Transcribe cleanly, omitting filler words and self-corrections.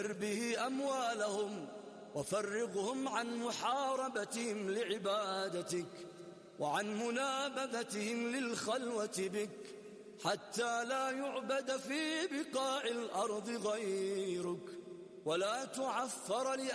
به أموالهم وفرغهم عن محاربتهم لعبادتك وعن منابذتهم للخلوة بك، حتى لا يعبد في بقاع الأرض غيرك ولا تعفر